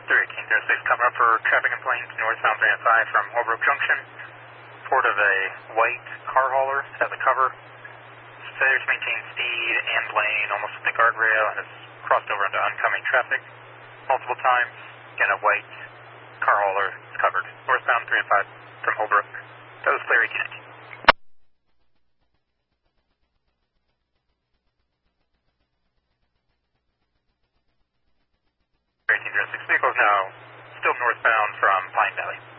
31806, coming up for traffic complaints northbound 305 from Holbrook Junction. Port of a white car hauler has a cover. Failure to maintain speed and lane almost at the guardrail and has crossed over into oncoming traffic multiple times. Again, a white car hauler is covered. Northbound 305 from Holbrook. That was clear 1819. 1806 vehicles now still northbound from Pine Valley.